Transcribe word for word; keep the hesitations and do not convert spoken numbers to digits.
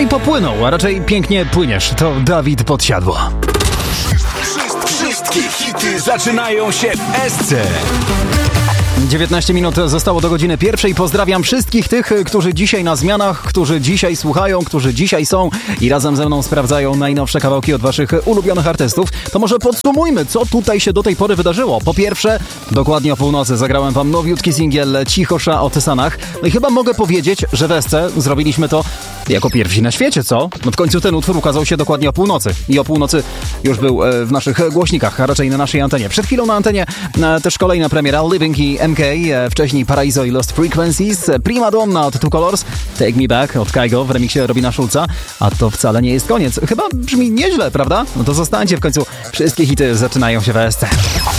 i popłynął, a raczej pięknie płyniesz. To Dawid Podsiadło. Wszystkie hity zaczynają się w S C. dziewiętnaście minut zostało do godziny pierwszej. Pozdrawiam wszystkich tych, którzy dzisiaj na zmianach, którzy dzisiaj słuchają, którzy dzisiaj są i razem ze mną sprawdzają najnowsze kawałki od waszych ulubionych artystów. To może podsumujmy, co tutaj się do tej pory wydarzyło. Po pierwsze, dokładnie o północy zagrałem wam nowiutki singiel Cichosza o Tysanach. No i chyba mogę powiedzieć, że w S C zrobiliśmy to jako pierwsi na świecie, co? No w końcu ten utwór ukazał się dokładnie o północy. I o północy już był w naszych głośnikach, a raczej na naszej antenie. Przed chwilą na antenie też kolejna premiera Living i M K, wcześniej Paraiso i Lost Frequencies, Prima Donna od Two Colors, Take Me Back od Kygo w remiksie Robina Schulza, a to wcale nie jest koniec. Chyba brzmi nieźle, prawda? No to zostańcie, w końcu wszystkie hity zaczynają się w S C.